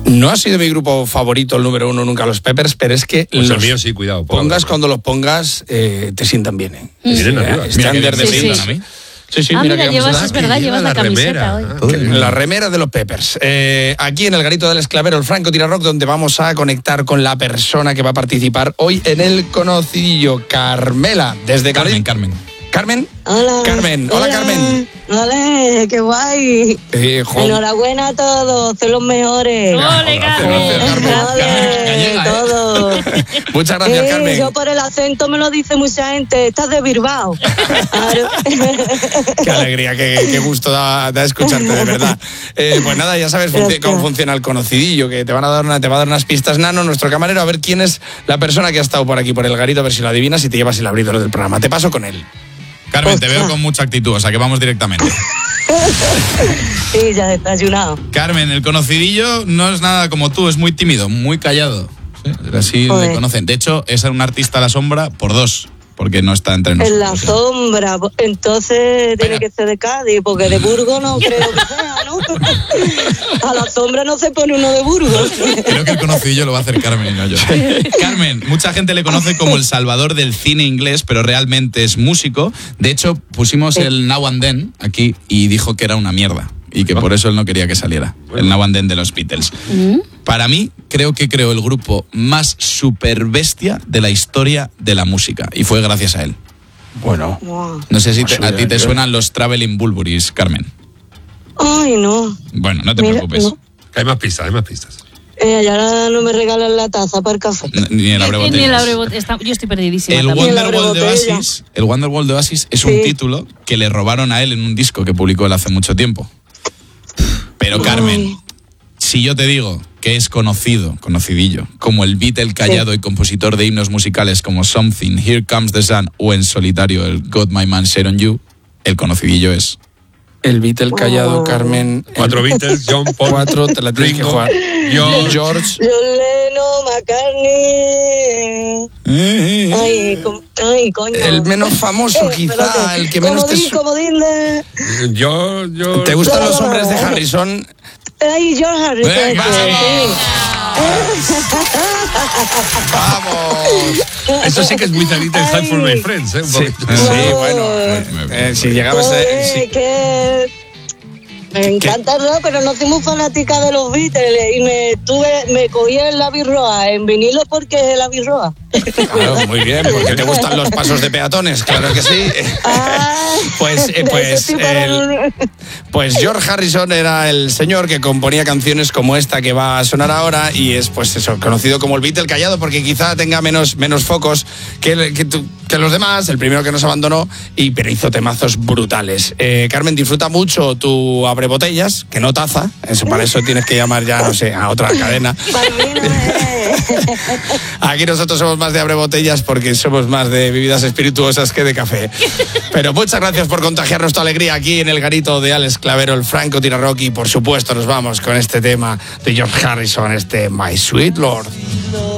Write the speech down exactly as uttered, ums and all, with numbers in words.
No ha sido mi grupo favorito, el número uno, nunca los Peppers, pero es que pues los el mío sí, cuidado. pongas cuando los pongas, eh, te sientan bien. ¿eh? Mm. Sí, arriba. Estándar de sí, ventas. sí. a mí. Sí, sí, ah, mira, mira, que llevas, vamos a es dar. verdad, llevas la, la camiseta remera. hoy. Ah, La remera de los Peppers. Eh, aquí en el Garito del Esclavero, el Franco Tira Rock, donde vamos a conectar con la persona que va a participar hoy en el conocidillo, Carmela, desde Carmen, Carmen. Carmen. Carmen. Hola. Carmen. Hola, Hola. Carmen. Hola, qué guay. Eh, jo- Enhorabuena a todos, son los mejores. ¡Ole, Carmen! Gracias, Carmen. Ole, Carmen, gallega, ¿eh? todos. Muchas gracias, Eh, Carmen. Yo por el acento me lo dice mucha gente, estás de Bilbao. Claro. Qué alegría, qué, qué gusto da, da escucharte, de verdad. Eh, pues nada, ya sabes funci- Gracias. cómo funciona el conocidillo, que te van a dar una, te va a dar unas pistas, Nano, nuestro camarero, a ver quién es la persona que ha estado por aquí, por el Garito, a ver si lo adivinas y te llevas el abridor del programa. Te paso con él. Carmen, te Ostras. veo con mucha actitud, o sea que vamos directamente. Sí, ya desayunado. Carmen, el conocidillo no es nada como tú, es muy tímido, muy callado. Sí, así Joder. le conocen. De hecho, es un artista a la sombra por dos, porque no está entre nosotros. En la sombra, entonces tiene Venga. que ser de Cádiz, porque de Burgos no creo que sea, ¿no? A la sombra no se pone uno de Burgos. Creo que el conocidillo lo va a hacer Carmen y no yo. Carmen, mucha gente le conoce como el salvador del cine inglés, pero realmente es músico. De hecho, pusimos Sí. el Now and Then aquí y dijo que era una mierda y que por eso él no quería que saliera. El Now and Then de los Beatles. Para mí, creo que creó el grupo más super bestia de la historia de la música y fue gracias a él. Bueno. Wow. No sé si te- Pues a ti te yo- suenan los Traveling Bulburys, Carmen. Ay, no. Bueno, no te Mira, preocupes. no. Hay más pistas, hay más pistas. Eh, ya no me regalan la taza para el café. N- Ni el Ni abrebotellas. el abrebote- está- Yo estoy perdidísima El también. la Wonderwall de botella. Oasis, el Wonderwall de Oasis es Sí. un título que le robaron a él en un disco que publicó él hace mucho tiempo. Pero Carmen, Ay. si yo te digo que es conocido, conocidillo, como el Beatle callado y compositor de himnos musicales como Something, Here Comes the Sun o en solitario el Got My Man Set on You, el conocidillo es... El Beatle callado, Oh. Carmen. el- Cuatro Beatles, John Paul. Cuatro, te la tienes que Ringo, jugar. George. George. John Lennon, McCartney. Ay, com- ay, coño. El menos famoso, Eh, quizá, espérate. el que menos te, Comodín, su- comodín de... Yo, yo. te gustan No, los no, hombres de no. Harrison. Ay, George Harrison. Venga, ¡Vamos! Eso sí que es muy Anita High for My Ay. Friends, ¿eh? Un Sí, poquito. sí, bueno. Me- eh, si llegabas a... Joder, sí. que me encanta el rock, pero no soy muy fanática de los Beatles y me tuve, me cogí el Abbey Road en vinilo porque es el Abbey Road. Claro, muy bien, porque te gustan los pasos de peatones, claro que sí. Ay, Pues, eh, pues, eso sí, para el- un- Pues George Harrison era el señor que componía canciones como esta que va a sonar ahora y es pues eso, conocido como el Beatle callado porque quizá tenga menos, menos focos que, el- que, tu- que los demás, el primero que nos abandonó, y, pero hizo temazos brutales. Eh, Carmen, disfruta mucho tu abrebotellas, que no taza, eso, para eso tienes que llamar ya, no sé, a otra cadena. Para mí no es. Aquí nosotros somos más de abrebotellas porque somos más de bebidas espirituosas que de café. Pero muchas gracias por contagiarnos tu alegría aquí en el Garito de Alex Clavero, el Franco Tira Rock, y por supuesto nos vamos con este tema de George Harrison, este My Sweet Lord.